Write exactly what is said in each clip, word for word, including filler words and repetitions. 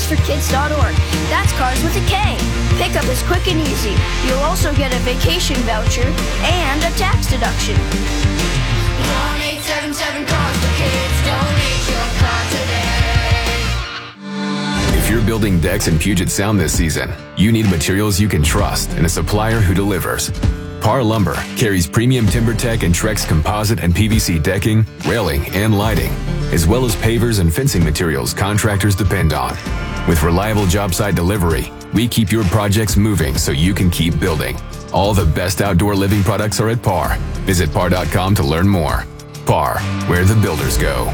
cars for kids dot org. That's cars with a K. Pickup is quick and easy. You'll also get a vacation voucher and a tax deduction. one eight seven seven Cars for Kids. Donate your car today. If you're building decks in Puget Sound this season, you need materials you can trust and a supplier who delivers. Par Lumber carries premium TimberTech and Trex composite and P V C decking, railing, and lighting, as well as pavers and fencing materials contractors depend on. With reliable job site delivery, we keep your projects moving so you can keep building. All the best outdoor living products are at Par. Visit par dot com to learn more. Par, where the builders go.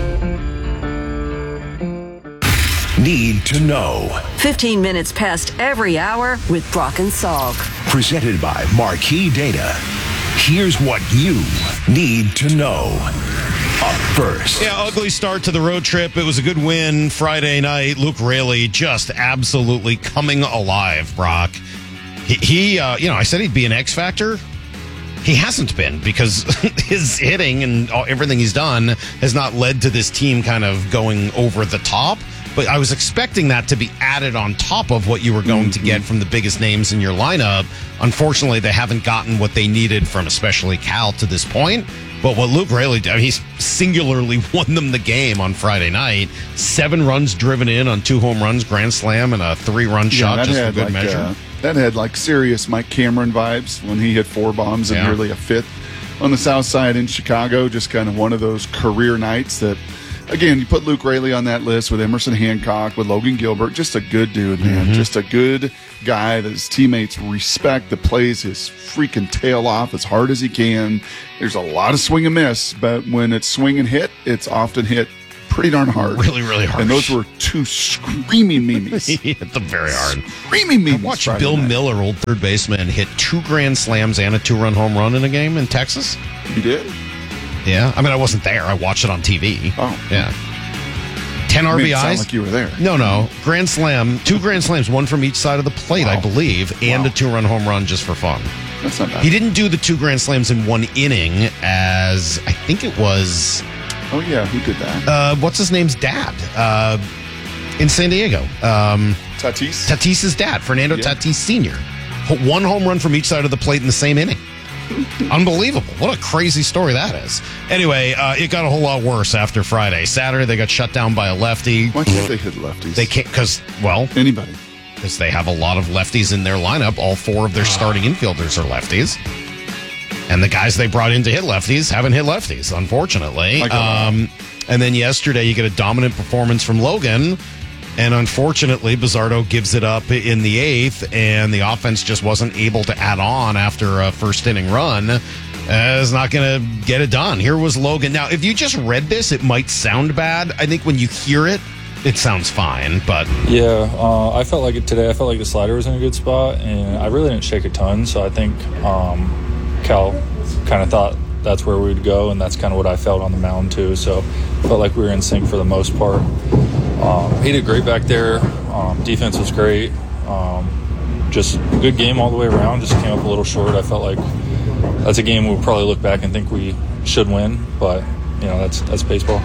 Need to know. fifteen minutes past every hour with Brock and Salk. Presented by Marquee Data. Here's what you need to know. Up first. Yeah, ugly start to the road trip. It was a good win Friday night. Luke Raley just absolutely coming alive, Brock. He, he uh, you know, I said he'd be an X factor. He hasn't been because his hitting and everything he's done has not led to this team kind of going over the top. But I was expecting that to be added on top of what you were going mm-hmm. to get from the biggest names in your lineup. Unfortunately, they haven't gotten what they needed from especially Cal to this point. But what Luke Raley did, I mean, he's singularly won them the game on Friday night. Seven runs driven in on two home runs, grand slam, and a three-run yeah, shot just for good like, measure. Uh, that had like serious Mike Cameron vibes when he hit four bombs and yeah. nearly a fifth on the south side in Chicago. Just kind of one of those career nights that, again, you put Luke Raley on that list with Emerson Hancock, with Logan Gilbert. Just a good dude, man. Mm-hmm. Just a good guy that his teammates respect, that plays his freaking tail off as hard as he can. There's a lot of swing and miss, but when it's swing and hit, it's often hit pretty darn hard. Really, really hard. And those were two screaming memes. He hit them very hard. Screaming memes. I watched Bill night. Miller, old third baseman, hit two grand slams and a two-run home run in a game in Texas. You did? Yeah. I mean, I wasn't there. I watched it on T V. Oh. Yeah. ten R B Is. It sound like you were there. No, no. Grand slam. Two grand slams, one from each side of the plate, wow. I believe, and wow. a two-run home run just for fun. That's not bad. He didn't do the two grand slams in one inning as, I think it was... Oh, yeah, who did that? Uh, what's his name's dad uh, in San Diego? Um, Tatis? Tatis's dad, Fernando yeah. Tatis Senior One home run from each side of the plate in the same inning. Unbelievable. What a crazy story that is. Anyway, uh, it got a whole lot worse after Friday. Saturday, they got shut down by a lefty. Why can't they hit lefties? They can't, because, well... Anybody. Because they have a lot of lefties in their lineup. All four of their starting infielders are lefties. And the guys they brought in to hit lefties haven't hit lefties, unfortunately. Um, and then yesterday, you get a dominant performance from Logan. And unfortunately, Bizzardo gives it up in the eighth, and the offense just wasn't able to add on after a first inning run. Uh, it's not going to get it done. Here was Logan. Now, if you just read this, it might sound bad. I think when you hear it, it sounds fine, but... Yeah, uh, I felt like it today. I felt like the slider was in a good spot, and I really didn't shake a ton, so I think um, Cal kind of thought that's where we'd go, and that's kind of what I felt on the mound, too. So I felt like we were in sync for the most part. Um, he did great back there. Um, defense was great. Um, just a good game all the way around. Just came up a little short. I felt like that's a game we'll probably look back and think we should win, but, you know, that's that's baseball.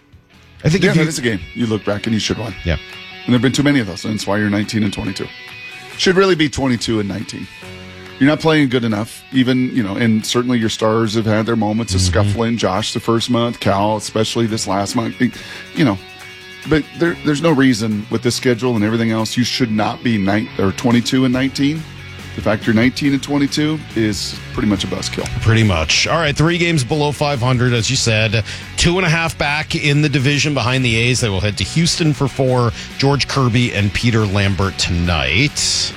I think yeah, that is a game. You look back and you should win. Yeah. And there have been too many of those, and that's why you're nineteen and twenty-two. Should really be twenty-two and nineteen. You're not playing good enough. Even, you know, and certainly your stars have had their moments of mm-hmm. scuffling. Josh the first month, Cal, especially this last month. You know, but there, there's no reason with this schedule and everything else you should not be nine, or twenty-two and nineteen. The fact you're nineteen and twenty-two is pretty much a buzzkill. Pretty much. All right, three games below five hundred, as you said. Two and a half back in the division behind the A's. They will head to Houston for four. George Kirby and Peter Lambert tonight.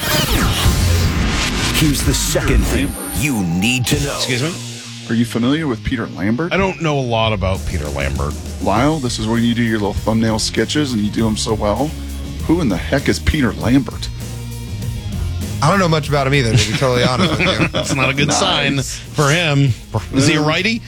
Here's the second thing you need to know. Excuse me? Are you familiar with Peter Lambert? I don't know a lot about Peter Lambert. Lyle, this is when you do your little thumbnail sketches and you do them so well. Who in the heck is Peter Lambert? I don't know much about him either, to be totally honest with you. That's not a good Nice. sign for him. Is he a righty?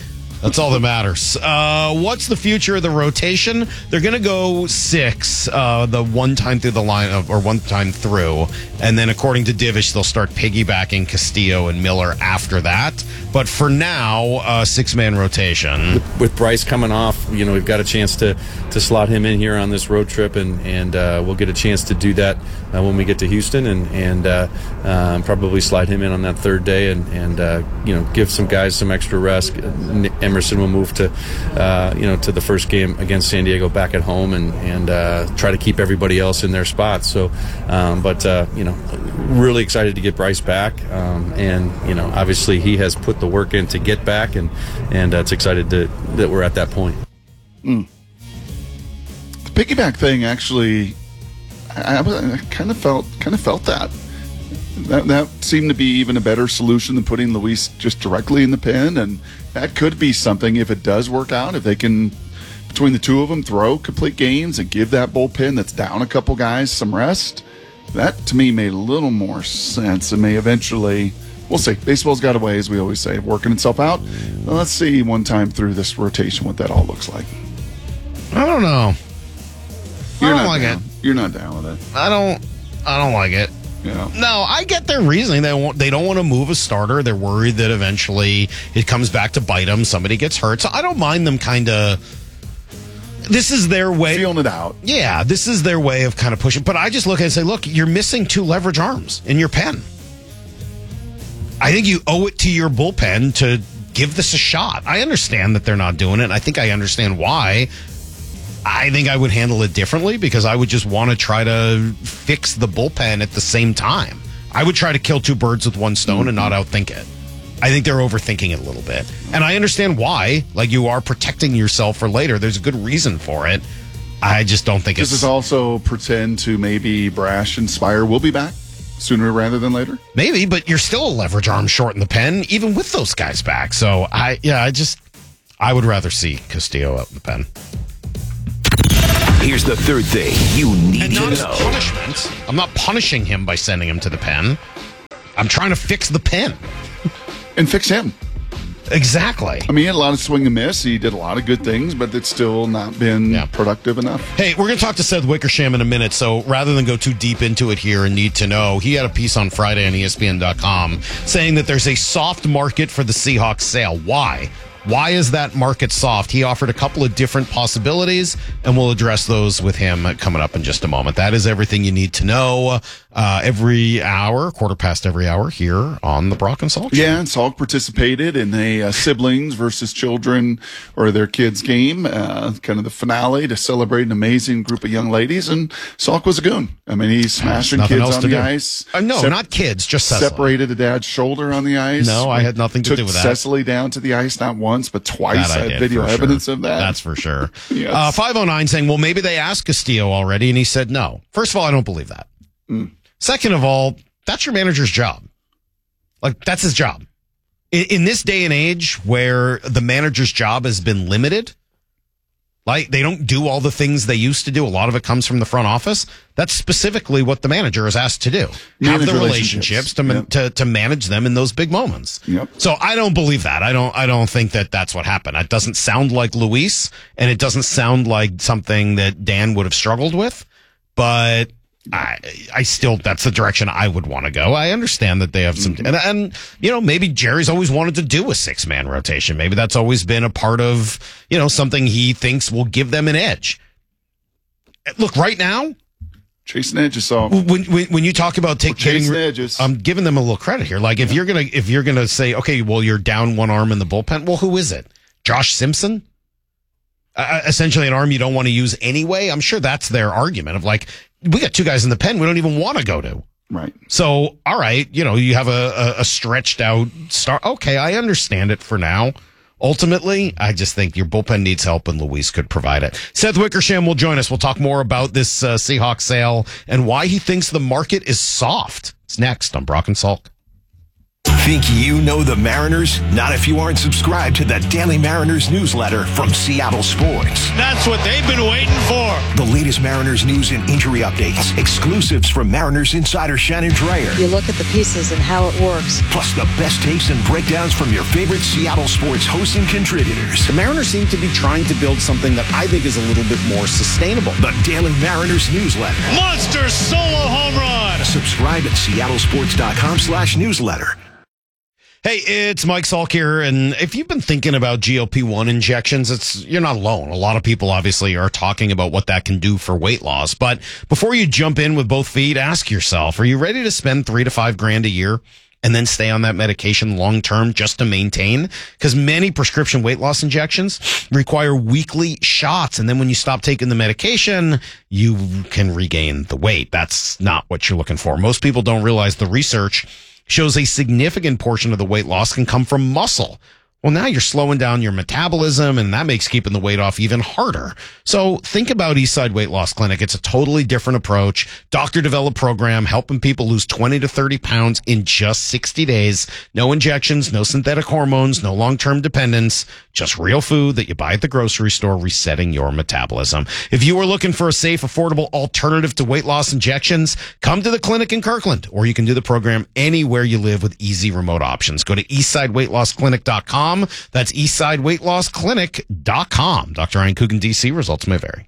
That's all that matters. Uh, what's the future of the rotation? They're going to go six, uh, the one time through the line of, or one time through, and then according to Divish, they'll start piggybacking Castillo and Miller after that. But for now, uh, six man rotation. With, with Bryce coming off, you know, we've got a chance to to slot him in here on this road trip, and and uh, we'll get a chance to do that uh, when we get to Houston, and and uh, um, probably slide him in on that third day, and and uh, you know, give some guys some extra rest. Emerson will move to, uh, you know, to the first game against San Diego back at home, and and uh, try to keep everybody else in their spots. So, um, but uh, you know, really excited to get Bryce back, um, and you know, obviously he has put the work in to get back, and and uh, it's excited to, that we're at that point. Mm. The piggyback thing, actually, I, I, I kind of felt kind of felt that. That that seemed to be even a better solution than putting Luis just directly in the pen, and that could be something if it does work out. If they can, between the two of them, throw complete games and give that bullpen that's down a couple guys some rest, that to me made a little more sense and may eventually. We'll see. Baseball's got a way, as we always say, of working itself out. Well, let's see one time through this rotation what that all looks like. I don't know. You're I don't not like down. it. You're not down with it. I don't. I don't like it. Yeah. No, I get their reasoning. They want, they don't want to move a starter. They're worried that eventually it comes back to bite them. Somebody gets hurt. So I don't mind them kind of. This is their way. Feeling it out. Yeah, this is their way of kind of pushing. But I just look at it and say, look, you're missing two leverage arms in your pen. I think you owe it to your bullpen to give this a shot. I understand that they're not doing it. I think I understand why. I think I would handle it differently because I would just want to try to fix the bullpen at the same time. I would try to kill two birds with one stone mm-hmm. and not outthink it. I think they're overthinking it a little bit. And I understand why. Like, you are protecting yourself for later. There's a good reason for it. I just don't think Does it's... this also pretend to maybe Brash and Spire will be back sooner rather than later? Maybe, but you're still a leverage arm short in the pen, even with those guys back. So, I yeah, I just... I would rather see Castillo out in the pen. Here's the third thing you need and to not know. As punishment. I'm not punishing him by sending him to the pen. I'm trying to fix the pen. And fix him. Exactly. I mean, he had a lot of swing and miss. He did a lot of good things, but it's still not been yeah. productive enough. Hey, we're going to talk to Seth Wickersham in a minute, so rather than go too deep into it here and need to know, he had a piece on Friday on E S P N dot com saying that there's a soft market for the Seahawks sale. Why? Why is that market soft? He offered a couple of different possibilities, and we'll address those with him coming up in just a moment. That is everything you need to know uh, every hour, quarter past every hour here on the Brock and Salk Show. Yeah, and Salk participated in a uh, siblings versus children or their kids game, uh, kind of the finale to celebrate an amazing group of young ladies, and Salk was a goon. I mean, he's smashing kids on the do. ice. Uh, no, Sep- not kids, just Cecily. Separated a dad's shoulder on the ice. No, I had nothing to Took do with that. Cecily down to the ice, not once. Once, but twice. I, I have video evidence sure. of that. That's for sure. Yes. uh, five oh nine saying, well, maybe they asked Castillo already, and he said no. First of all, I don't believe that. Mm. Second of all, that's your manager's job. Like, that's his job. In, in this day and age where the manager's job has been limited, like, they don't do all the things they used to do. A lot of it comes from the front office. That's specifically what the manager is asked to do. Manage Have the relationships, relationships to, yep. to to manage them in those big moments. Yep. So I don't believe that. I don't I don't think that that's what happened. It doesn't sound like Luis, and it doesn't sound like something that Dan would have struggled with. But I I still, that's the direction I would want to go. I understand that they have some, mm-hmm. and, and, you know, maybe Jerry's always wanted to do a six man rotation. Maybe that's always been a part of, you know, something he thinks will give them an edge. Look, right now, chasing edges. So when when, when you talk about take, chasing giving, edges, I'm giving them a little credit here. Like, if yeah. you're gonna if you're gonna say, okay, well, you're down one arm in the bullpen. Well, who is it? Josh Simpson? Uh, essentially, an arm you don't want to use anyway. I'm sure that's their argument of like, we got two guys in the pen we don't even want to go to. Right. So, all right, you know, you have a, a, a stretched out star. Okay, I understand it for now. Ultimately, I just think your bullpen needs help, and Luis could provide it. Seth Wickersham will join us. We'll talk more about this uh, Seahawks sale and why he thinks the market is soft. It's next on Brock and Salk. Think you know the Mariners? Not if you aren't subscribed to the Daily Mariners newsletter from Seattle Sports. That's what they've been waiting for. The latest Mariners news and injury updates. Exclusives from Mariners insider Shannon Dreyer. You look at the pieces and how it works. Plus the best takes and breakdowns from your favorite Seattle sports hosts and contributors. The Mariners seem to be trying to build something that I think is a little bit more sustainable. The Daily Mariners newsletter. Monster solo home run. Subscribe at seattlesports.com slash newsletter. Hey, it's Mike Salk here, and if you've been thinking about G L P one injections, it's you're not alone. A lot of people obviously are talking about what that can do for weight loss. But before you jump in with both feet, ask yourself, are you ready to spend three to five grand a year and then stay on that medication long term just to maintain? Because many prescription weight loss injections require weekly shots, and then when you stop taking the medication, you can regain the weight. That's not what you're looking for. Most people don't realize the research shows a significant portion of the weight loss can come from muscle. Well, now you're slowing down your metabolism, and that makes keeping the weight off even harder. So think about Eastside Weight Loss Clinic. It's a totally different approach. Doctor-developed program helping people lose twenty to thirty pounds in just sixty days. No injections, no synthetic hormones, no long-term dependence. Just real food that you buy at the grocery store, resetting your metabolism. If you are looking for a safe, affordable alternative to weight loss injections, come to the clinic in Kirkland, or you can do the program anywhere you live with easy remote options. Go to eastside weight loss clinic dot com. That's eastside weight loss clinic dot com. Doctor Ryan Coogan, D C. Results may vary.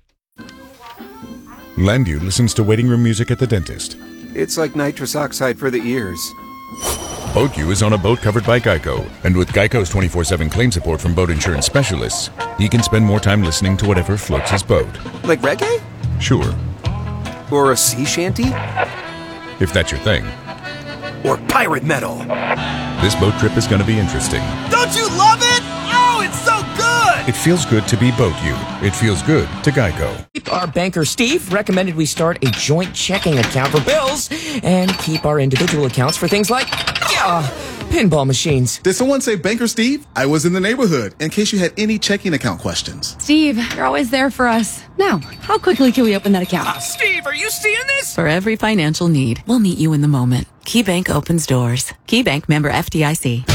Landu listens to waiting room music at the dentist. It's like nitrous oxide for the ears. BoatU is on a boat covered by Geico, and with Geico's twenty-four seven claim support from boat insurance specialists, he can spend more time listening to whatever floats his boat. Like reggae? Sure. Or a sea shanty? If that's your thing. Or pirate metal? This boat trip is going to be interesting. Don't you love it? Oh, it's so good! It feels good to be BoatU. It feels good to Geico. Our banker Steve recommended we start a joint checking account for bills and keep our individual accounts for things like uh, pinball machines. Did someone say Banker Steve? I was in the neighborhood in case you had any checking account questions. Steve, you're always there for us. Now, how quickly can we open that account? Uh, Steve, are you seeing this? For every financial need, we'll meet you in the moment. KeyBank opens doors. KeyBank, member F D I C.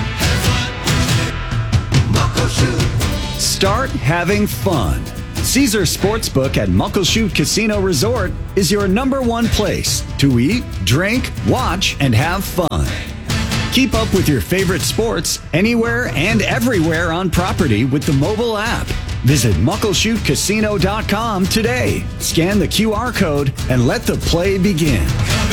Start having fun. Caesar Sportsbook at Muckleshoot Casino Resort is your number one place to eat, drink, watch, and have fun. Keep up with your favorite sports anywhere and everywhere on property with the mobile app. Visit muckleshoot casino dot com today. Scan the Q R code and let the play begin.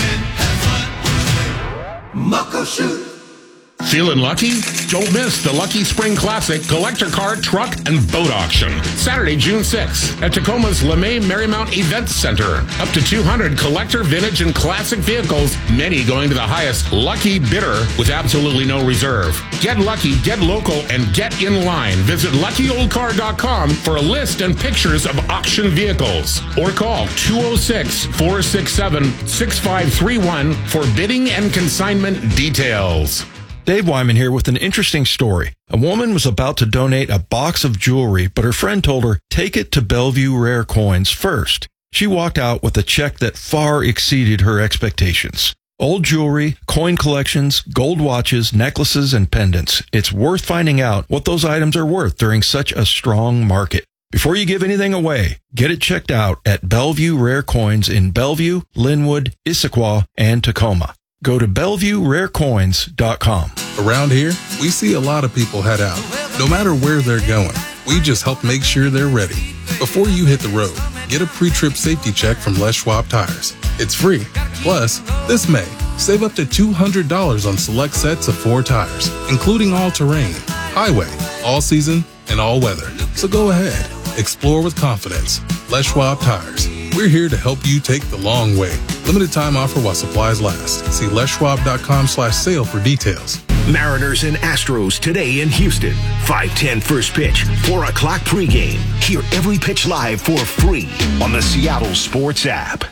Muckleshoot. Feeling lucky? Don't miss the Lucky Spring Classic Collector Car, Truck, and Boat Auction. Saturday, June sixth at Tacoma's LeMay Marymount Events Center. Up to two hundred collector, vintage, and classic vehicles, many going to the highest lucky bidder with absolutely no reserve. Get lucky, get local, and get in line. Visit lucky old car dot com for a list and pictures of auction vehicles. Or call two oh six, four six seven, six five three one for bidding and consignment details. Dave Wyman here with an interesting story. A woman was about to donate a box of jewelry, but her friend told her, take it to Bellevue Rare Coins first. She walked out with a check that far exceeded her expectations. Old jewelry, coin collections, gold watches, necklaces, and pendants. It's worth finding out what those items are worth during such a strong market. Before you give anything away, get it checked out at Bellevue Rare Coins in Bellevue, Linwood, Issaquah, and Tacoma. Go to bellevue rare coins dot com. Around here, we see a lot of people head out. No matter where they're going, we just help make sure they're ready. Before you hit the road, get a pre-trip safety check from Les Schwab Tires. It's free. Plus, this May, save up to two hundred dollars on select sets of four tires, including all-terrain, highway, all-season, and all-weather. So go ahead. Explore with confidence. Les Schwab Tires. We're here to help you take the long way. Limited time offer while supplies last. See les schwab dot com slash sale for details. Mariners and Astros today in Houston. five ten first pitch, four o'clock pregame. Hear every pitch live for free on the Seattle Sports app.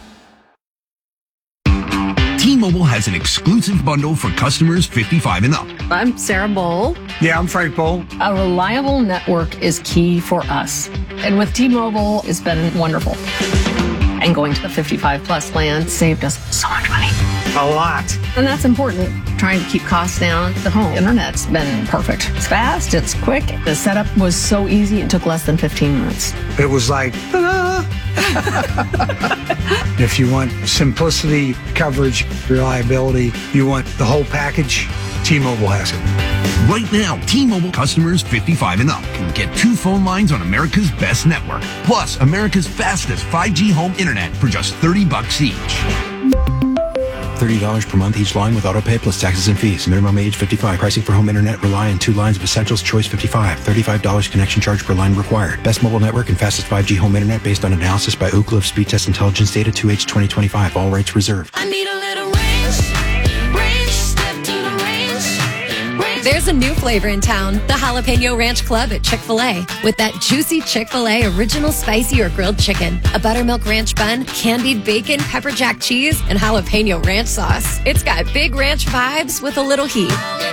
T-Mobile has an exclusive bundle for customers fifty-five and up. I'm Sarah Bowl. Yeah, I'm Frank Bowl. A reliable network is key for us. And with T-Mobile, it's been wonderful. And going to the fifty-five plus plan saved us so much money. A lot. And that's important. Trying to keep costs down. The home internet's been perfect. It's fast, it's quick. The setup was so easy, it took less than fifteen minutes. It was like, ta-da! If you want simplicity, coverage, reliability, you want the whole package, T-Mobile has it. Right now, T-Mobile customers fifty-five and up can get two phone lines on America's best network, plus America's fastest five G home internet for just thirty bucks each. thirty dollars per month each line with autopay plus taxes and fees. Minimum age fifty-five. Pricing for home internet rely on two lines of Essentials Choice fifty-five. thirty-five dollars connection charge per line required. Best mobile network and fastest five G home internet based on analysis by Ookla of Speed Test Intelligence Data two H twenty twenty-five. All rights reserved. I need a little range, range, step to the range, range. There's a new flavor in town, the Jalapeno Ranch Club at Chick-fil-A. With that juicy Chick-fil-A original spicy or grilled chicken, a buttermilk ranch bun, candied bacon, pepper jack cheese, and jalapeno ranch sauce. It's got big ranch vibes with a little heat.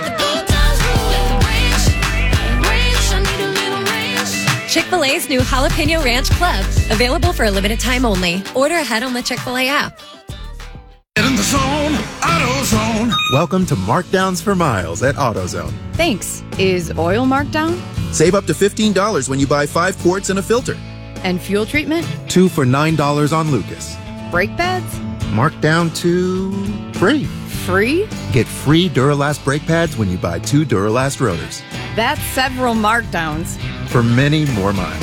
Chick-fil-A's new Jalapeno Ranch Club. Available for a limited time only. Order ahead on the Chick-fil-A app. Get in the zone, AutoZone. Welcome to Markdowns for Miles at AutoZone. Thanks. Is oil marked down? Save up to fifteen dollars when you buy five quarts and a filter. And fuel treatment? Two for nine dollars on Lucas. Brake pads? Marked down to free. Free? Get free Duralast brake pads when you buy two Duralast rotors. That's several markdowns. For many more miles.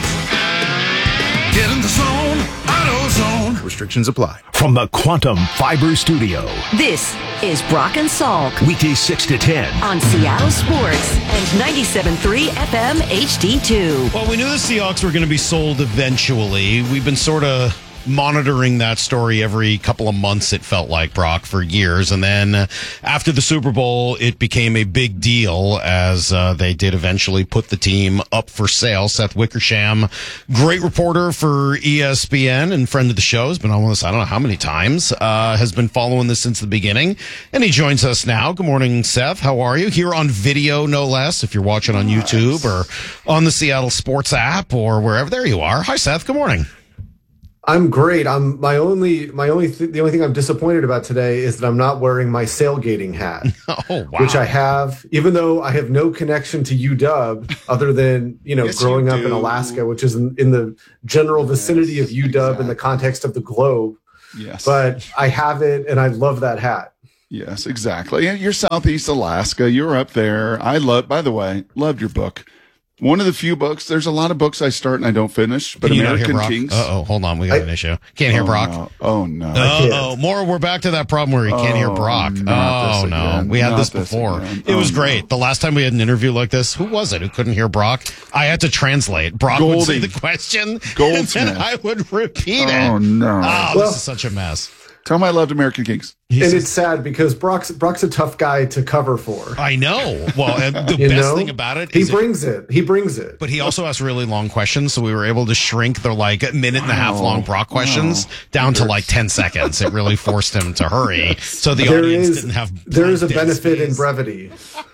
Get in the zone, AutoZone. Restrictions apply. From the Quantum Fiber Studio. This is Brock and Salk. Weekdays six to ten. On Seattle Sports and ninety-seven point three F M H D two. Well, we knew the Seahawks were going to be sold eventually. We've been sort of monitoring that story every couple of months, it felt like, Brock, for years. And then uh, after the Super Bowl, it became a big deal as uh, they did eventually put the team up for sale. Seth Wickersham, great reporter for E S P N and friend of the show, has been on with us, I don't know how many times, uh, has been following this since the beginning. And he joins us now. Good morning, Seth. How are you? Here on video, no less, if you're watching on nice. YouTube or on the Seattle Sports app or wherever. There you are. Hi, Seth. Good morning. I'm great. I'm my only my only th- the only thing I'm disappointed about today is that I'm not wearing my sailgating hat, oh, wow. which I have, even though I have no connection to U W other than you know yes, growing you up do. in Alaska, which is in, in the general vicinity yes, of U W exactly. in the context of the globe. Yes, but I have it, and I love that hat. Yes, exactly. And you're Southeast Alaska. You're up there. I love. By the way, loved your book. One of the few books. There's a lot of books I start and I don't finish, but Can you American not hear Kings. Uh oh, hold on, we got I, an issue. Can't hear oh, Brock. No. Oh no. Oh, more. We're back to that problem where he can't oh, hear Brock. Oh no, again. we had not this this before. Again. It was oh, great. No. The last time we had an interview like this, who was it who couldn't hear Brock? I had to translate. Brock Goldie. would say the question, Goldsmith. and then I would repeat it. Oh no. Oh, well, this is such a mess. Tell him I loved American Kings. And it's sad because Brock's Brock's a tough guy to cover for. I know. Well, and the You best know? thing about it He is brings it. He brings it. But he also asks really long questions, so we were able to shrink the like minute and a half Wow. long Brock questions Wow. down to like ten seconds. It really forced him to hurry, so the There audience is- didn't have. There is a dead benefit space. in brevity.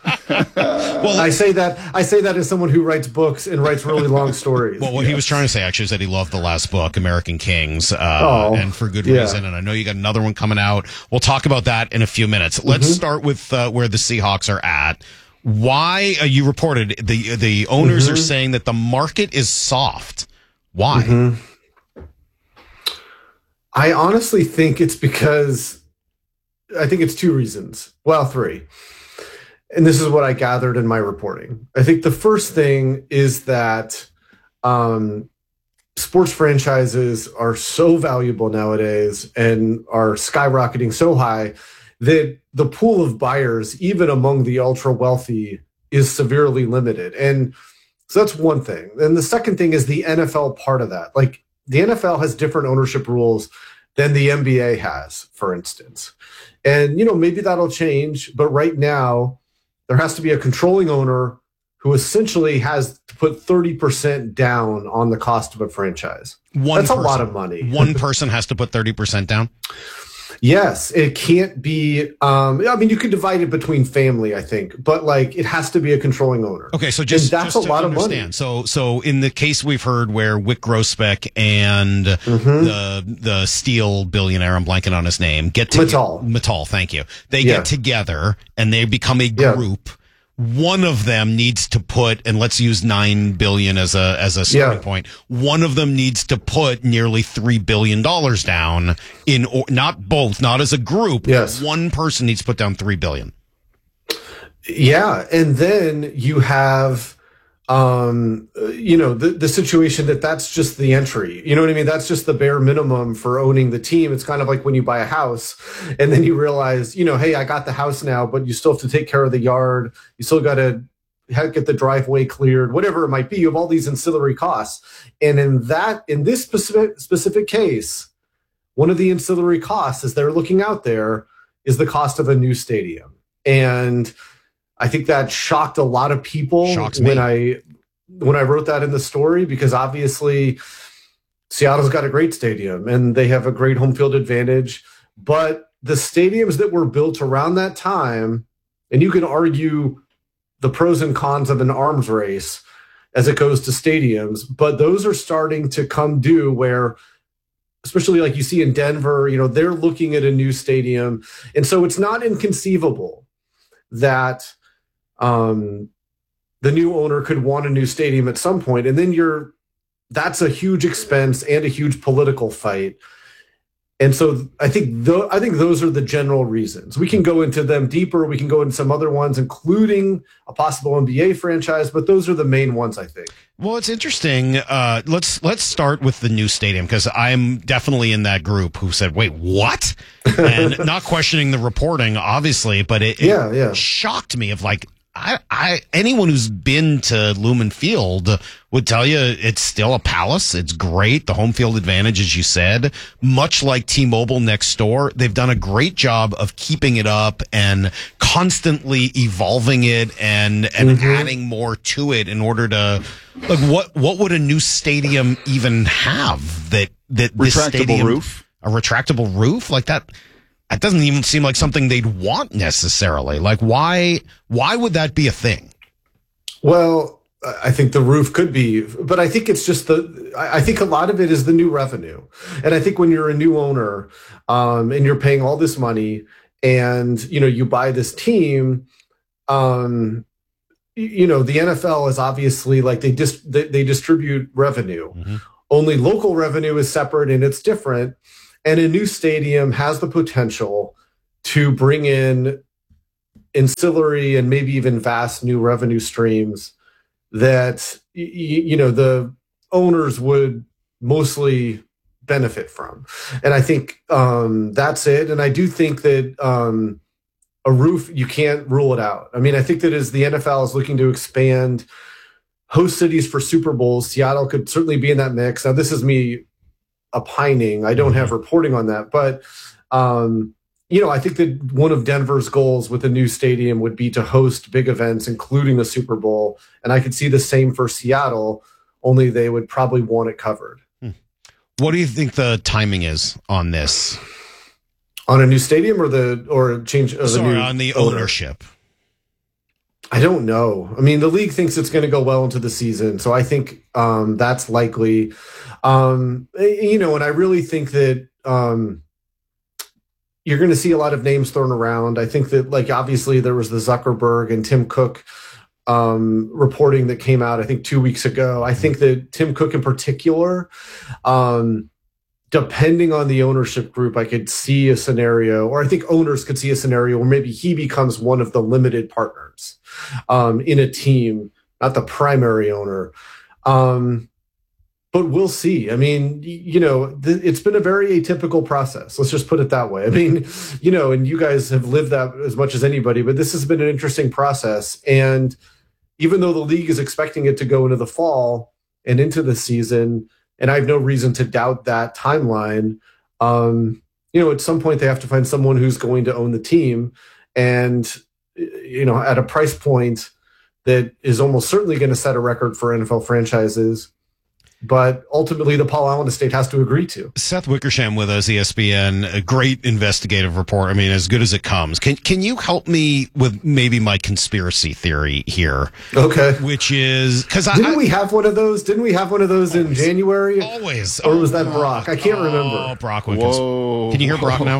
Well, I say that I say that as someone who writes books and writes really long stories. Well, what he was trying to say actually is that he loved the last book, American Kings, uh, Oh, and for good yeah. reason. And I know you got another one coming out. We'll talk about that in a few minutes. Let's Mm-hmm. start with uh, where the Seahawks are at. Why uh, you reported the the owners Mm-hmm. are saying that the market is soft. Why? Mm-hmm. I honestly think it's because I think it's two reasons. Well, three. And this is what I gathered in my reporting. I think the first thing is that um, sports franchises are so valuable nowadays and are skyrocketing so high that the pool of buyers, even among the ultra wealthy, is severely limited. And so that's one thing. And the second thing is the N F L part of that. Like the N F L has different ownership rules than the N B A has, for instance. And, you know, maybe that'll change. But right now, there has to be a controlling owner who essentially has to put thirty percent down on the cost of a franchise. One That's person, a lot of money. One person has to put thirty percent down. Yes, it can't be. Um, I mean, you could divide it between family, I think, but like it has to be a controlling owner. Okay, so just, and that's just a to lot understand. of money. So, so in the case we've heard where Wick Grossbeck and Mm-hmm. the the steel billionaire, I'm blanking on his name, get together. Mittal. Mittal, thank you. They Yeah. get together and they become a Yeah. group. one of them needs to put, and let's use nine billion as a as a starting Yeah. point. One of them needs to put nearly three billion dollars down in, or not both, not as a group. Yes. One person needs to put down three billion. Yeah, and then you have, um, uh, you know, the the situation that that's just the entry. You know what I mean? That's just the bare minimum for owning the team. It's kind of like when you buy a house, and then you realize, you know, hey, I got the house now, but you still have to take care of the yard. You still got to get the driveway cleared, whatever it might be. You have all these ancillary costs, and in that, in this specific specific case, one of the ancillary costs, as they're looking out there, is the cost of a new stadium, and I think that shocked a lot of people Shocks me. when I when I wrote that in the story, because obviously Seattle's got a great stadium and they have a great home field advantage. But the stadiums that were built around that time, and you can argue the pros and cons of an arms race as it goes to stadiums, but those are starting to come due where, especially like you see in Denver, you know, they're looking at a new stadium. And so it's not inconceivable that Um, the new owner could want a new stadium at some point, and then you're that's a huge expense and a huge political fight. And so I think th- I think those are the general reasons. We can go into them deeper. We can go into some other ones, including a possible N B A franchise, but those are the main ones, I think. Well, it's interesting. Uh, let's let's start with the new stadium, because I'm definitely in that group who said, "Wait, what?" And not questioning the reporting, obviously, but it, it Yeah, yeah. shocked me. Of like, I, I anyone who's been to Lumen Field would tell you it's still a palace. It's great. The home field advantage, as you said, much like T-Mobile next door, they've done a great job of keeping it up and constantly evolving it and and Mhm. adding more to it in order to like what what would a new stadium even have that that this Retractable stadium, roof? a retractable roof like that. That doesn't even seem like something they'd want necessarily. Like, why? Why would that be a thing? Well, I think the roof could be, but I think it's just the. I I think a lot of it is the new revenue, and I think when you're a new owner, um, and you're paying all this money, and you know you buy this team, um, y- you know the N F L is obviously like they dis- they, they distribute revenue. Only local revenue is separate and it's different. And a new stadium has the potential to bring in ancillary and maybe even vast new revenue streams that y- y- you know the owners would mostly benefit from. And I think um, that's it. And I do think that um, a roof, you can't rule it out. I mean, I think that as the N F L is looking to expand host cities for Super Bowls, Seattle could certainly be in that mix. Now, this is me opining. I don't have reporting on that, but um, you know, I think that one of Denver's goals with a new stadium would be to host big events, including the Super Bowl. And I could see the same for Seattle, only they would probably want it covered. What do you think the timing is on this? On a new stadium or the or a change of Sorry, the new on the owner? ownership. I don't know. I mean, the league thinks it's going to go well into the season, so I think um, that's likely. Um, you know, and I really think that um, you're going to see a lot of names thrown around. I think that, like, obviously there was the Zuckerberg and Tim Cook um, reporting that came out, I think, two weeks ago. I think that Tim Cook in particular, um, depending on the ownership group, I could see a scenario, or I think owners could see a scenario where maybe he becomes one of the limited partners um, in a team, not the primary owner. Um, but we'll see. I mean, y- you know, th- it's been a very atypical process. Let's just put it that way. I mean, you know, and you guys have lived that as much as anybody, but this has been an interesting process. And even though the league is expecting it to go into the fall and into the season, and I have no reason to doubt that timeline, um, you know, at some point they have to find someone who's going to own the team, and, you know, at a price point that is almost certainly going to set a record for N F L franchises. But ultimately, the Paul Allen estate has to agree to. Seth Wickersham with us, E S P N, a great investigative report. I mean, as good as it comes. Can can you help me with maybe my conspiracy theory here? Okay. Which is because I Didn't we have one of those? Didn't we have one of those in January? Always. Or was that Brock? I can't remember. Oh, Brock Wickens. Whoa. Can you hear Brock now?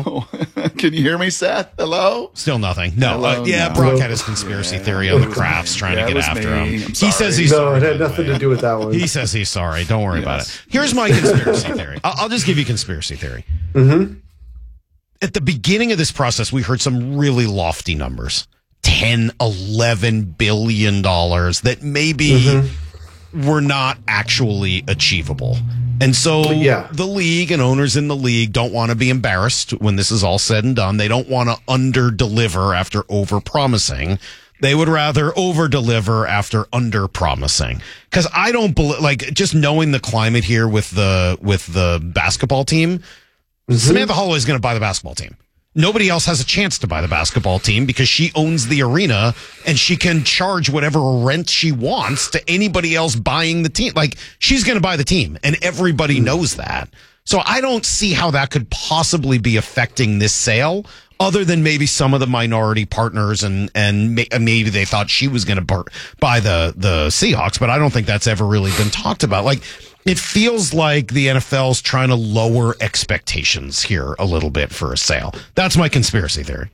Can you hear me, Seth? Hello? Still nothing. No. Hello, uh, yeah, no. Brock had his conspiracy Yeah, theory on the it was Crafts me. trying Yeah, to it get was after me. him. I'm He sorry. says he's No, sorry. it by had the nothing way. to do with that one. He says he's sorry. Don't worry about it. Here's my conspiracy theory. I'll, I'll just give you conspiracy theory. Mm-hmm. At the beginning of this process, we heard some really lofty numbers. ten, eleven billion dollars that maybe mm-hmm. were not actually achievable. And so yeah. the league and owners in the league don't want to be embarrassed when this is all said and done. They don't want to under deliver after over promising. They would rather over deliver after under promising. Cause I don't believe, like, just knowing the climate here with the, with the basketball team, mm-hmm. Samantha Holloway is going to buy the basketball team. Nobody else has a chance to buy the basketball team because she owns the arena and she can charge whatever rent she wants to anybody else buying the team. Like, she's going to buy the team and everybody knows that. So I don't see how that could possibly be affecting this sale other than maybe some of the minority partners and, and maybe they thought she was going to buy the, the Seahawks, but I don't think that's ever really been talked about. Like, it feels like the N F L's trying to lower expectations here a little bit for a sale. That's my conspiracy theory.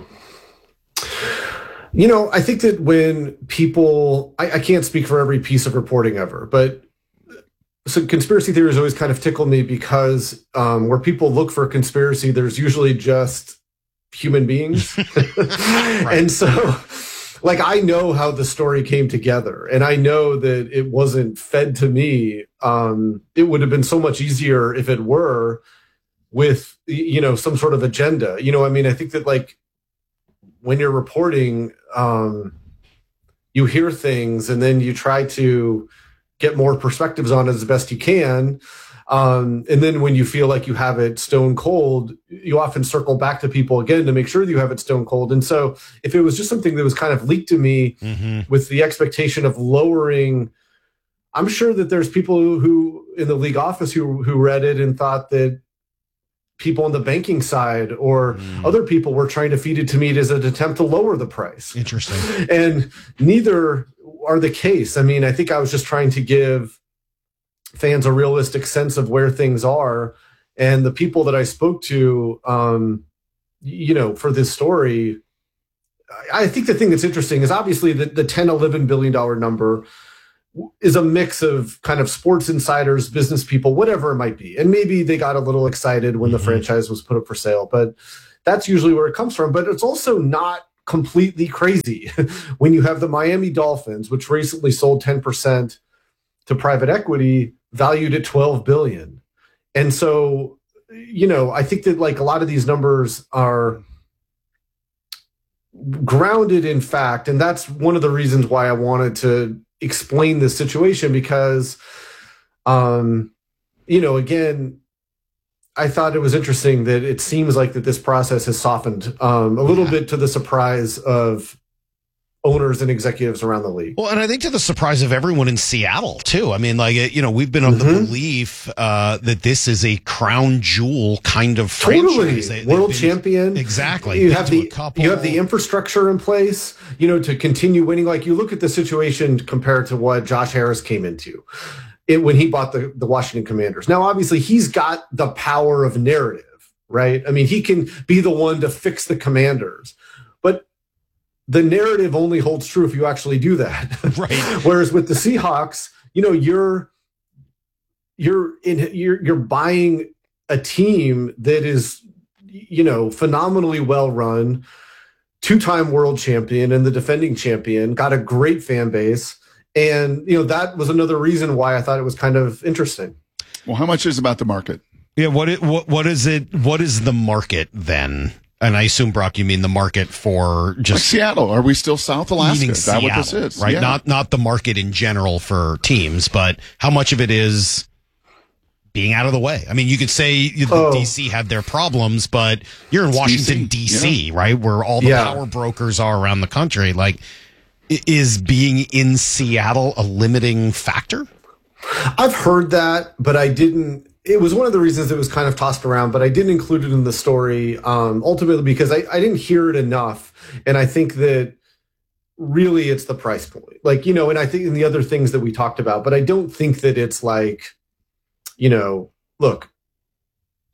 You know, I think that when people, I, I can't speak for every piece of reporting ever, but so conspiracy theories always kind of tickle me because um, where people look for conspiracy, there's usually just human beings. Right. And so, like, I know how the story came together, and I know that it wasn't fed to me. Um, it would have been so much easier if it were with, you know, some sort of agenda. You know, I mean, I think that, like, when you're reporting, um, you hear things and then you try to get more perspectives on it as best you can. Um, and then when you feel like you have it stone cold, you often circle back to people again to make sure that you have it stone cold. And so if it was just something that was kind of leaked to me mm-hmm. with the expectation of lowering, I'm sure that there's people who, who in the league office who, who read it and thought that people on the banking side or mm. other people were trying to feed it to me as an attempt to lower the price. Interesting. And neither are the case. I mean, I think I was just trying to give fans a realistic sense of where things are. And the people that I spoke to, um, you know, for this story, I, I think the thing that's interesting is obviously the, the ten, eleven billion dollars number is a mix of kind of sports insiders, business people, whatever it might be. And maybe they got a little excited when mm-hmm. the franchise was put up for sale, but that's usually where it comes from. But it's also not completely crazy when you have the Miami Dolphins, which recently sold ten percent to private equity, valued at twelve billion dollars. And so, you know, I think that, like, a lot of these numbers are grounded in fact. And that's one of the reasons why I wanted to explain this situation, because, um, you know, again, I thought it was interesting that it seems like that this process has softened um, a little yeah. bit to the surprise of owners and executives around the league. Well, and I think to the surprise of everyone in Seattle too. I mean, like, you know, we've been of mm-hmm. the belief uh, that this is a crown jewel kind of totally. franchise. They, World been, champion. Exactly. You have the you have the infrastructure in place, you know, to continue winning. Like, you look at the situation compared to what Josh Harris came into it when he bought the, the Washington Commanders. Now, obviously, he's got the power of narrative, right? I mean, he can be the one to fix the Commanders. But the narrative only holds true if you actually do that. Right. Whereas with the Seahawks, you know, you're you're in you're you're buying a team that is, you know, phenomenally well run, two-time world champion and the defending champion, got a great fan base. And, you know, that was another reason why I thought it was kind of interesting. Well, how much is about the market? Yeah, what it, what what is it? What is the market then? And I assume, Brock, you mean the market for just like Seattle? Are we still South Alaska? Is that Seattle, what this is? Right? Yeah. Not not the market in general for teams, but how much of it is being out of the way? I mean, you could say the oh. D C had their problems, but you're in it's Washington, D C, yeah. right? Where all the yeah. power brokers are around the country. Like, is being in Seattle a limiting factor? I've heard that, but I didn't. It was one of the reasons it was kind of tossed around, but I didn't include it in the story um, ultimately because I, I didn't hear it enough. And I think that really it's the price point. Like, you know, and I think in the other things that we talked about, but I don't think that it's like, you know, look,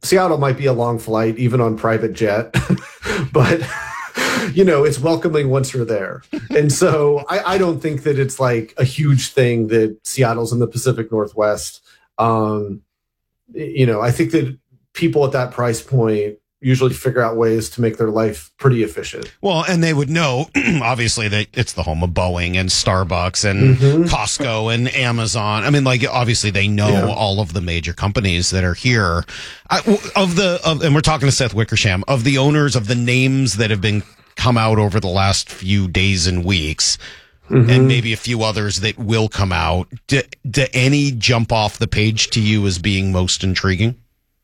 Seattle might be a long flight, even on private jet, but you know, it's welcoming once you're there. And so I, I don't think that it's like a huge thing that Seattle's in the Pacific Northwest. Um, you know, I think that people at that price point usually figure out ways to make their life pretty efficient. Well, and they would know, obviously, that it's the home of Boeing and Starbucks and mm-hmm. Costco and Amazon. I mean, like, obviously, they know yeah. all of the major companies that are here. I, of the, of, and we're talking to Seth Wickersham, of the owners of the names that have been come out over the last few days and weeks, mm-hmm. and maybe a few others that will come out. Do, do any jump off the page to you as being most intriguing?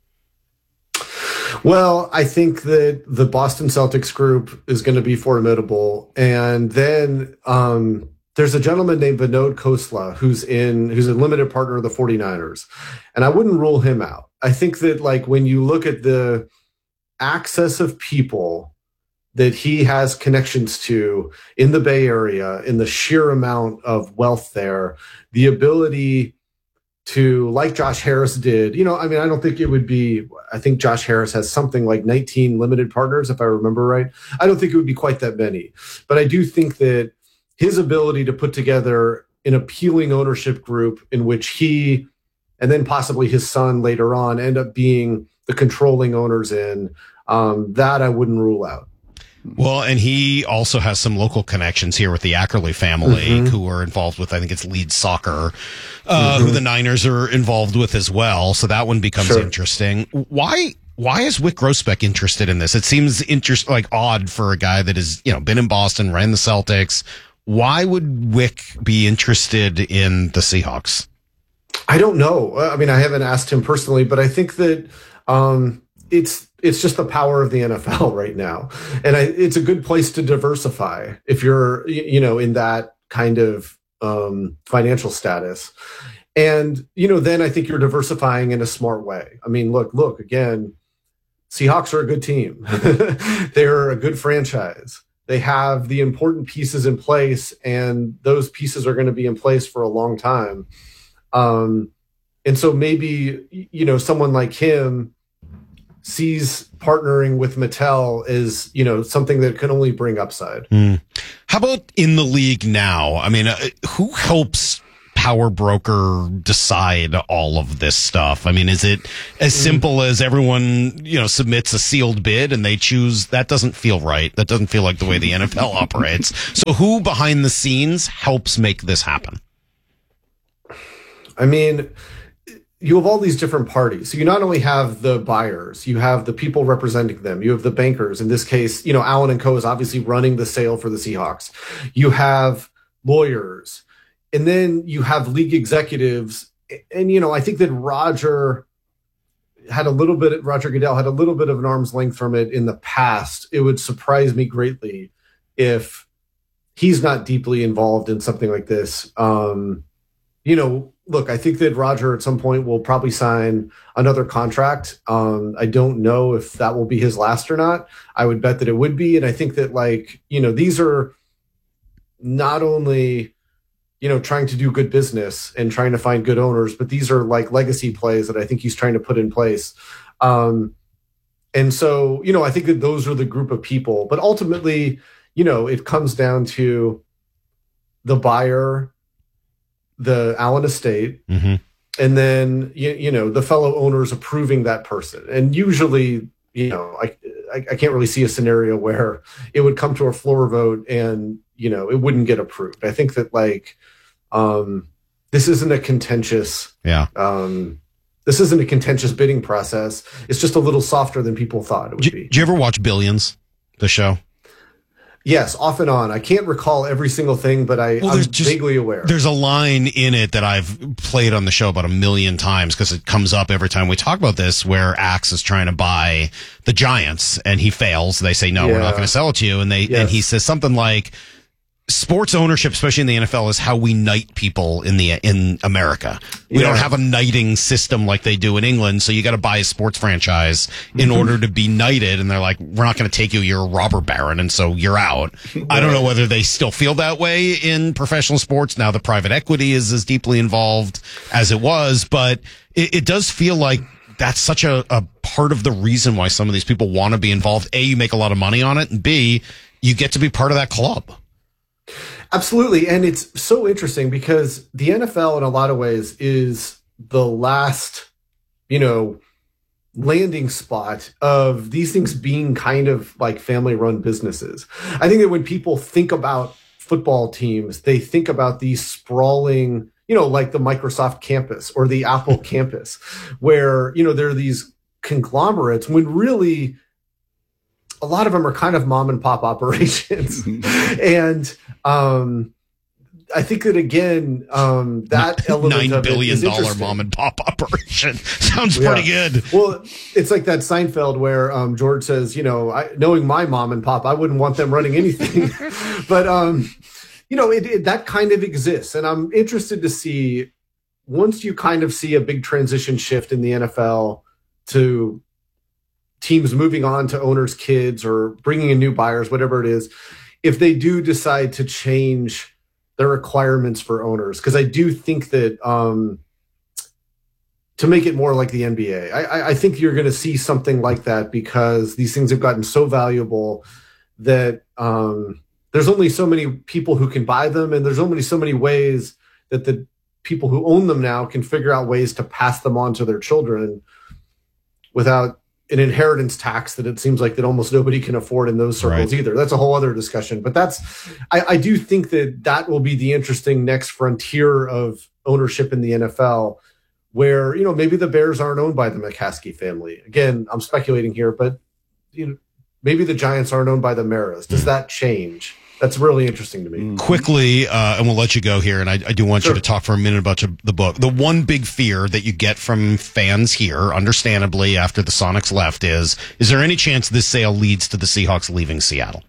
Well, I think that the Boston Celtics group is going to be formidable. And then um, there's a gentleman named Vinod Khosla who's in who's a limited partner of the 49ers. And I wouldn't rule him out. I think that, like, when you look at the access of people that he has connections to in the Bay Area, in the sheer amount of wealth there, the ability to, like Josh Harris did, you know, I mean, I don't think it would be, I think Josh Harris has something like nineteen limited partners, if I remember right. I don't think it would be quite that many, but I do think that his ability to put together an appealing ownership group in which he, and then possibly his son later on, end up being the controlling owners in, um, that I wouldn't rule out. Well, and he also has some local connections here with the Ackerley family, mm-hmm. who are involved with, I think it's Leeds Soccer, uh, mm-hmm. who the Niners are involved with as well. So that one becomes sure. interesting. Why, why is Wyc Grousbeck interested in this? It seems interest, like odd for a guy that has, you know, been in Boston, ran the Celtics. Why would Wyc be interested in the Seahawks? I don't know. I mean, I haven't asked him personally, but I think that, um, it's, It's just the power of the N F L right now. And I, it's a good place to diversify if you're, you know, in that kind of um, financial status. And, you know, then I think you're diversifying in a smart way. I mean, look, look, again, Seahawks are a good team. They're a good franchise. They have the important pieces in place, and those pieces are going to be in place for a long time. Um, and so maybe, you know, someone like him sees partnering with Mattel as, you know, something that can only bring upside. Mm. How about in the league now? I mean, uh, who helps Power Broker decide all of this stuff? I mean, is it as simple as everyone, you know, submits a sealed bid and they choose? That doesn't feel right. That doesn't feel like the way the N F L operates. So who behind the scenes helps make this happen? I mean, you have all these different parties. So you not only have the buyers, you have the people representing them, you have the bankers. In this case, you know, Allen and Co is obviously running the sale for the Seahawks. You have lawyers, and then you have league executives. And, you know, I think that Roger had a little bit, Roger Goodell had a little bit of an arm's length from it in the past. It would surprise me greatly if he's not deeply involved in something like this. Um, you know, look, I think that Roger at some point will probably sign another contract. Um, I don't know if that will be his last or not. I would bet that it would be. And I think that, like, you know, these are not only, you know, trying to do good business and trying to find good owners, but these are like legacy plays that I think he's trying to put in place. Um, and so, you know, I think that those are the group of people. But ultimately, you know, it comes down to the buyer, the Allen estate, mm-hmm. and then, you, you know, the fellow owners approving that person. And usually, you know, I, I I can't really see a scenario where it would come to a floor vote and, you know, it wouldn't get approved. I think that, like, um, this isn't a contentious, yeah. Um, this isn't a contentious bidding process. It's just a little softer than people thought it would do, be. Did you ever watch Billions, the show? Yes, off and on. I can't recall every single thing, but I, well, I'm just vaguely aware. There's a line in it that I've played on the show about a million times because it comes up every time we talk about this, where Axe is trying to buy the Giants and he fails. They say, no, yeah. we're not going to sell it to you. And they yes. and he says something like, sports ownership, especially in the N F L, is how we knight people in the in America. We yeah. don't have a knighting system like they do in England, so you got to buy a sports franchise in mm-hmm. order to be knighted. And they're like, we're not going to take you. You're a robber baron, and so you're out. Right. I don't know whether they still feel that way in professional sports now that private equity is as deeply involved as it was, but it, it does feel like that's such a, a part of the reason why some of these people want to be involved. A, you make a lot of money on it, and B, you get to be part of that club. Absolutely. And it's so interesting because the N F L in a lot of ways is the last, you know, landing spot of these things being kind of like family run businesses. I think that when people think about football teams, they think about these sprawling, you know, like the Microsoft campus or the Apple campus, where, you know, there are these conglomerates when really a lot of them are kind of mom and pop operations. and um, I think that, again, um, that element Nine of billion it is dollar mom and pop operation sounds pretty yeah. good. Well, it's like that Seinfeld where um, George says, you know, I, knowing my mom and pop, I wouldn't want them running anything. but, um, you know, it, it, that kind of exists. And I'm interested to see, once you kind of see a big transition shift in the N F L to teams moving on to owners' kids or bringing in new buyers, whatever it is, if they do decide to change their requirements for owners. Because I do think that um, to make it more like the N B A, I, I think you're going to see something like that because these things have gotten so valuable that um, there's only so many people who can buy them, and there's only so many ways that the people who own them now can figure out ways to pass them on to their children without an inheritance tax that it seems like that almost nobody can afford in those circles right. either. That's a whole other discussion. But that's, I, I do think that that will be the interesting next frontier of ownership in the N F L, where, you know, maybe the Bears aren't owned by the McCaskey family. Again, I'm speculating here, but you know, maybe the Giants aren't owned by the Maras. Does that change? That's really interesting to me. Quickly, uh, and we'll let you go here, and I, I do want sure. you to talk for a minute about the book. The one big fear that you get from fans here, understandably, after the Sonics left is, is there any chance this sale leads to the Seahawks leaving Seattle?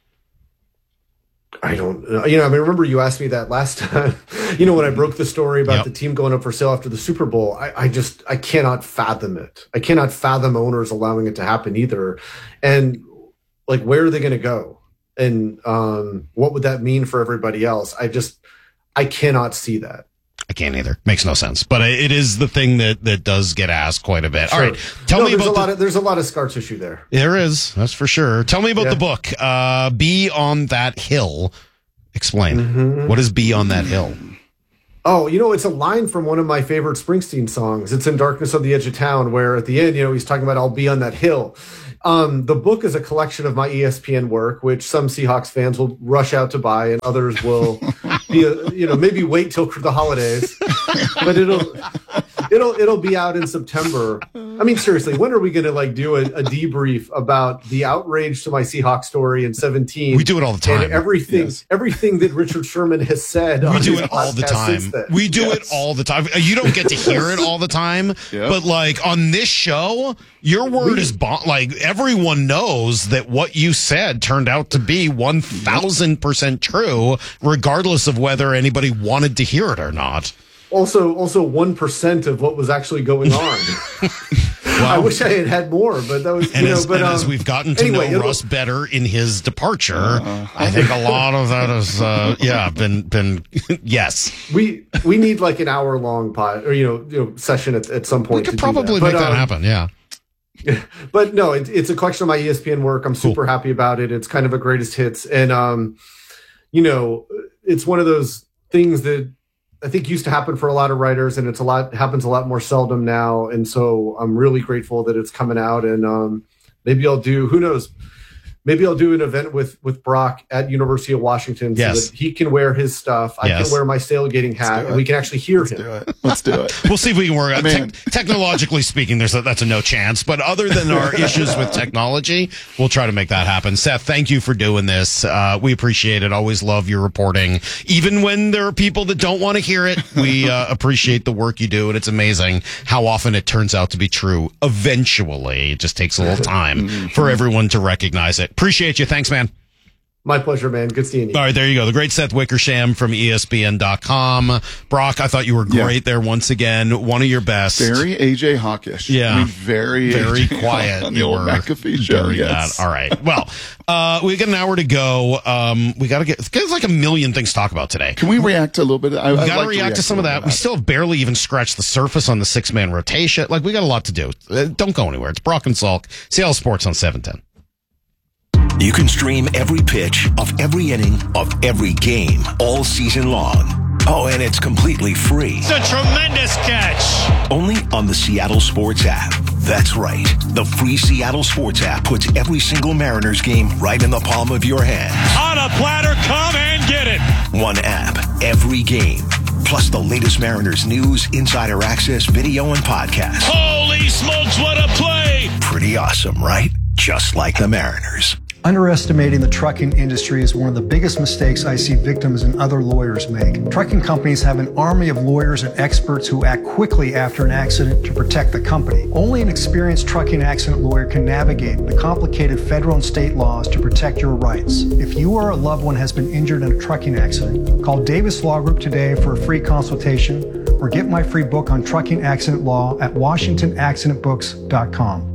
I don't, you know, I mean, remember you asked me that last time, you know, when I broke the story about yep. the team going up for sale after the Super Bowl. I, I just, I cannot fathom it. I cannot fathom owners allowing it to happen either. And like, where are they going to go? And um, what would that mean for everybody else? I just, I cannot see that. I can't either. Makes no sense. But it is the thing that, that does get asked quite a bit. Sure. All right. Tell no, me there's about a the, lot of, there's a lot of scar tissue there. There is. That's for sure. Tell me about yeah. the book. Uh, Be on That Hill. Explain. Mm-hmm. What is Be on That Hill? Oh, you know, it's a line from one of my favorite Springsteen songs. It's In Darkness on the Edge of Town, where at the end, you know, he's talking about I'll be on that hill. Um, the book is a collection of my E S P N work, which some Seahawks fans will rush out to buy, and others will, be a, you know, maybe wait till the holidays. But it'll, it'll, it'll be out in September. I mean, seriously, when are we going to like do a, a debrief about the outrage to my Seahawks story in seventeen? We do it all the time. And everything, yes. everything that Richard Sherman has said. We on do his it all the podcast time. We do yes. it all the time. You don't get to hear it all the time, yep. but like on this show, your word we, is bon- like. Everyone knows that what you said turned out to be one thousand percent true, regardless of whether anybody wanted to hear it or not. Also, also one percent of what was actually going on. Well, I wish I had had more, but that was, and, you as, know, but, and um, as we've gotten to anyway, know Russ better in his departure, uh, I think a lot of that is, uh, yeah, been, been, yes. We, we need like an hour long pod or, you know, you know, session at, at some point. We could to probably do that. make but, that um, happen. Yeah. But no, it, it's a collection of my E S P N work. I'm super cool. happy about it. It's kind of a greatest hits. And, um, you know, it's one of those things that I think used to happen for a lot of writers, and it's a lot happens a lot more seldom now. And so I'm really grateful that it's coming out, and um, maybe I'll do, who knows, maybe I'll do an event with, with Brock at University of Washington yes. so that he can wear his stuff. I yes. can wear my sailgating hat, and we can actually hear Let's him. Do it. Let's do it. We'll see if we can work out. Te- technologically speaking, there's a, that's a no chance. But other than our issues with technology, we'll try to make that happen. Seth, thank you for doing this. Uh, we appreciate it. Always love your reporting. Even when there are people that don't want to hear it, we uh, appreciate the work you do. And it's amazing how often it turns out to be true. Eventually, it just takes a little time for everyone to recognize it. Appreciate you. Thanks, man. My pleasure, man. Good seeing you. All right, there you go. The great Seth Wickersham from E S P N dot com. Brock, I thought you were great yeah. there once again. One of your best. Very A J Hawkish. Yeah. I mean, very, very quiet. On the old McAfee show. Yes. That. All right. Well, uh, we got an hour to go. Um, we got to get, there's like a million things to talk about today. Can we react to a little bit? I, we got like to react to some of that. that. We still have barely even scratched the surface on the six man rotation. Like, we got a lot to do. Uh, don't go anywhere. It's Brock and Salk. Seattle Sports on seven ten. You can stream every pitch of every inning of every game all season long. Oh, and it's completely free. It's a tremendous catch. Only on the Seattle Sports app. That's right. The free Seattle Sports app puts every single Mariners game right in the palm of your hand. On a platter, come and get it. One app, every game. Plus the latest Mariners news, insider access, video, and podcast. Holy smokes, what a play! Pretty awesome, right? Just like the Mariners. Underestimating the trucking industry is one of the biggest mistakes I see victims and other lawyers make. Trucking companies have an army of lawyers and experts who act quickly after an accident to protect the company. Only an experienced trucking accident lawyer can navigate the complicated federal and state laws to protect your rights. If you or a loved one has been injured in a trucking accident, call Davis Law Group today for a free consultation or get my free book on trucking accident law at washington accident books dot com.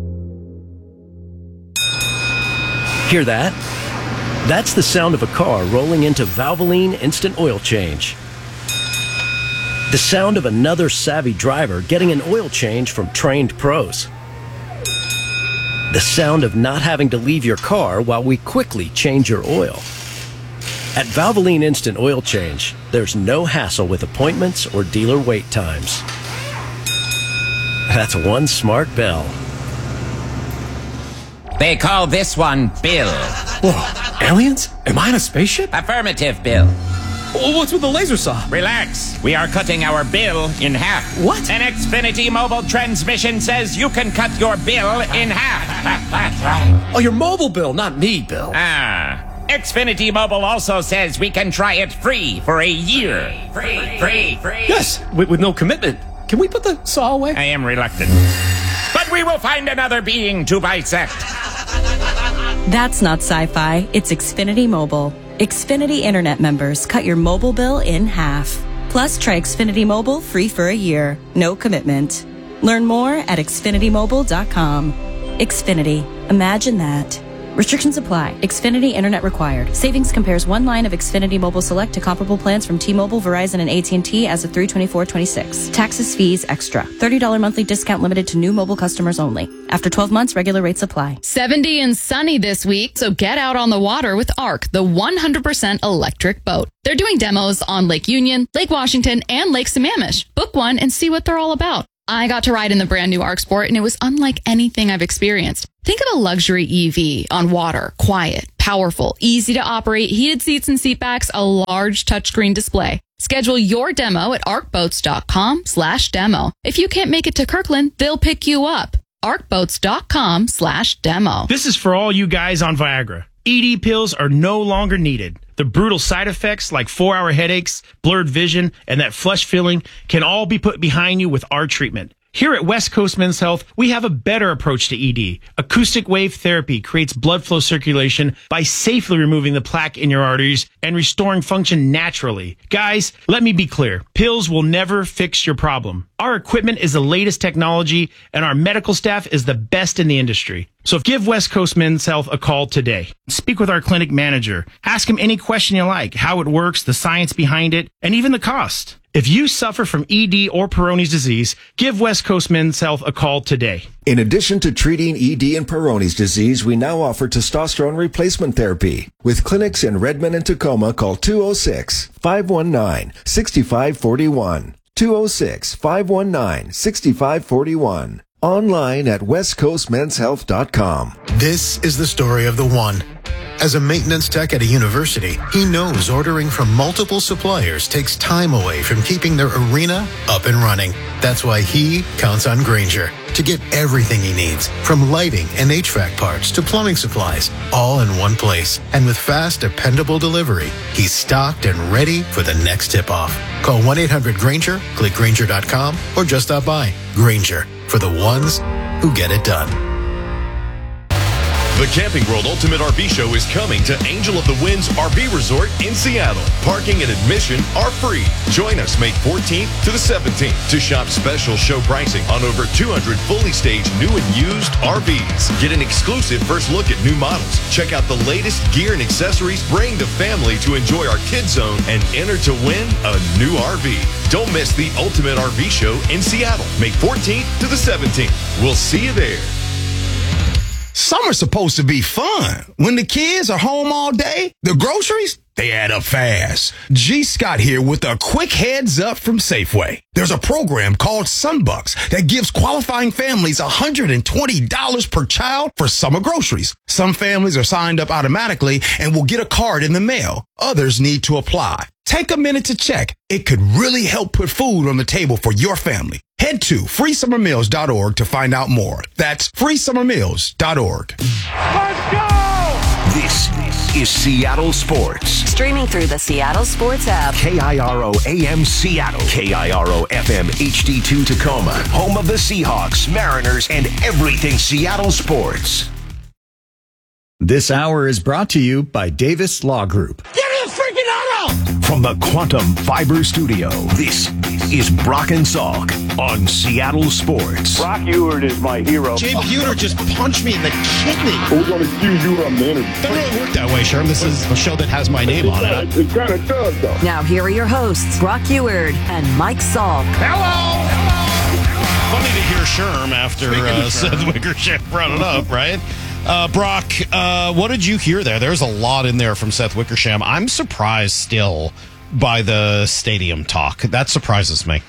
Hear that? That's the sound of a car rolling into Valvoline Instant Oil Change. The sound of another savvy driver getting an oil change from trained pros. The sound of not having to leave your car while we quickly change your oil. At Valvoline Instant Oil Change, there's no hassle with appointments or dealer wait times. That's one smart bell. They call this one Bill. Whoa, aliens? Am I in a spaceship? Affirmative, Bill. What's with the laser saw? Relax. We are cutting our bill in half. What? An Xfinity mobile transmission says you can cut your bill in half. Oh, your mobile bill, not me, Bill. Ah. Xfinity Mobile also says we can try it free for a year. Free, free, free. Yes, with, with no commitment. Can we put the saw away? I am reluctant. But we will find another being to bisect. That's not sci-fi. It's Xfinity Mobile. Xfinity Internet members cut your mobile bill in half. Plus, try Xfinity Mobile free for a year. No commitment. Learn more at xfinity mobile dot com. Xfinity. Imagine that. Restrictions apply. Xfinity Internet required. Savings compares one line of Xfinity Mobile Select to comparable plans from T-Mobile, Verizon, and A T and T as of three twenty-four twenty-six. Taxes, fees, extra. thirty dollars monthly discount limited to new mobile customers only. After twelve months, regular rates apply. seventy and sunny this week, so get out on the water with ARC, the one hundred percent electric boat. They're doing demos on Lake Union, Lake Washington, and Lake Sammamish. Book one and see what they're all about. I got to ride in the brand new ARC Sport, and it was unlike anything I've experienced. Think of a luxury E V on water, quiet, powerful, easy to operate, heated seats and seat backs, a large touchscreen display. Schedule your demo at arcboats.com slash demo. If you can't make it to Kirkland, they'll pick you up. arcboats.com slash demo. This is for all you guys on Viagra. E D pills are no longer needed. The brutal side effects like four-hour headaches, blurred vision, and that flush feeling can all be put behind you with our treatment. Here at West Coast Men's Health, we have a better approach to E D. Acoustic wave therapy creates blood flow circulation by safely removing the plaque in your arteries and restoring function naturally. Guys, let me be clear. Pills will never fix your problem. Our equipment is the latest technology, and our medical staff is the best in the industry. So give West Coast Men's Health a call today. Speak with our clinic manager. Ask him any question you like, how it works, the science behind it, and even the cost. If you suffer from E D or Peyronie's disease, give West Coast Men's Health a call today. In addition to treating E D and Peyronie's disease, we now offer testosterone replacement therapy. With clinics in Redmond and Tacoma, call two oh six, five one nine, six five four one. two oh six, five one nine, six five four one. Online at west coast men's health dot com. This is the story of the one. As a maintenance tech at a university, he knows ordering from multiple suppliers takes time away from keeping their arena up and running. That's why he counts on Grainger to get everything he needs, from lighting and H V A C parts to plumbing supplies, all in one place. And with fast, dependable delivery, he's stocked and ready for the next tip-off. Call one eight hundred Grainger, click Grainger dot com, or just stop by. Grainger, for the ones who get it done. The Camping World Ultimate R V Show is coming to Angel of the Winds R V Resort in Seattle. Parking and admission are free. Join us May fourteenth to the seventeenth to shop special show pricing on over two hundred fully staged new and used R Vs. Get an exclusive first look at new models. Check out the latest gear and accessories. Bring the family to enjoy our Kids Zone and enter to win a new R V. Don't miss the Ultimate R V Show in Seattle, May fourteenth to the seventeenth. We'll see you there. Summer's supposed to be fun. When the kids are home all day, the groceries, they add up fast. G. Scott here with a quick heads up from Safeway. There's a program called Sunbucks that gives qualifying families one hundred twenty dollars per child for summer groceries. Some families are signed up automatically and will get a card in the mail. Others need to apply. Take a minute to check. It could really help put food on the table for your family. Head to free summer meals dot org to find out more. That's free summer meals dot org. Let's go! This is Seattle Sports. Streaming through the Seattle Sports app. K I R O A M Seattle. K I R O F M H D two Tacoma. Home of the Seahawks, Mariners, and everything Seattle sports. This hour is brought to you by Davis Law Group. Get in the freaking auto! From the Quantum Fiber Studio, this is Brock and Salk on Seattle Sports. Brock Ewert is my hero. Jay Buhner just punched me in the kidney. We're going to accuse you of murder. Doesn't really work that way, Sherm. This is a show that has my name on it. It kind of does, though. Now here are your hosts, Brock Ewert and Mike Salk. Hello! Hello! Funny to hear Sherm after uh, Seth Wickersham brought it up, right? Uh, Brock, uh, what did you hear there? There's a lot in there from Seth Wickersham. I'm surprised still by the stadium talk. That surprises me.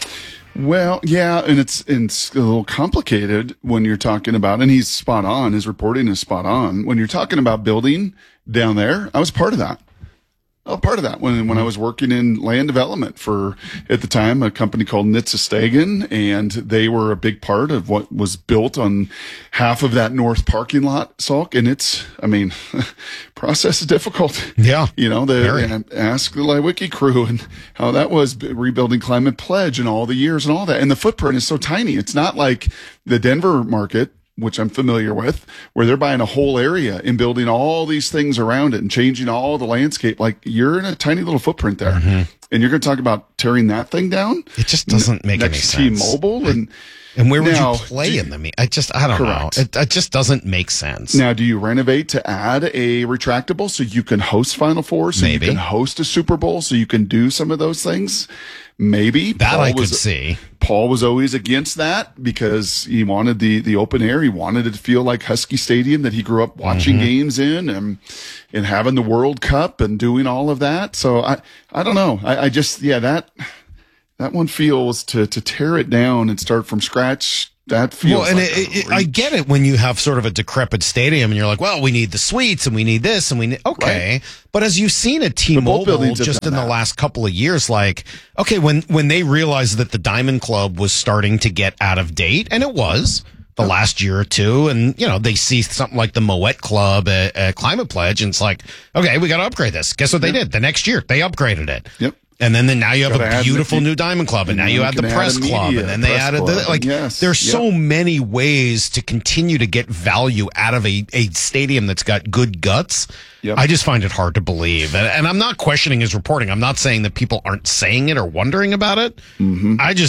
Well, yeah, and it's, it's a little complicated when you're talking about, and he's spot on, his reporting is spot on. When you're talking about building down there, I was part of that. Oh, part of that when when I was working in land development for, at the time, a company called Nitsa Stegan, and they were a big part of what was built on half of that north parking lot, Salk. And it's, I mean, process is difficult. Yeah. You know, the ask the Liwiki crew and how that was rebuilding Climate Pledge and all the years and all that. And the footprint is so tiny. It's not like the Denver market, which I'm familiar with, where they're buying a whole area and building all these things around it and changing all the landscape. Like, you're in a tiny little footprint there. Mm-hmm. And you're going to talk about tearing that thing down? It just doesn't make any sense. Next T-Mobile? And, and where would now, you play in the meet? I just, I don't correct. know. It, it just doesn't make sense. Now, do you renovate to add a retractable so you can host Final Four, so Maybe. you can host a Super Bowl, so you can do some of those things? Maybe. That Paul I was, could see. Paul was always against that because he wanted the, the open air. He wanted it to feel like Husky Stadium that he grew up watching Mm-hmm. games in and, and having the World Cup and doing all of that. So I, I don't know. I, I just, yeah, that, that one feels to, to tear it down and start from scratch. That feels well, and like it, it, I get it when you have sort of a decrepit stadium and you're like, well, we need the suites and we need this and we need, okay. Right. But as you've seen at T-Mobile just in the last couple of years, like, okay, when, when they realized that the Diamond Club was starting to get out of date, and it was the last year or two, and, you know, they see something like the Moet Club at, at Climate Pledge, and it's like, okay, we got to upgrade this. Guess what they did? The next year, they upgraded it. Yep. And then, then now you have Gotta a beautiful new Diamond Club, and now you add the press club, and then they added the, like, yes. there's yep. so many ways to continue to get value out of a, a stadium that's got good guts. Yep. I just find it hard to believe. And, and I'm not questioning his reporting. I'm not saying that people aren't saying it or wondering about it. Mm-hmm. I just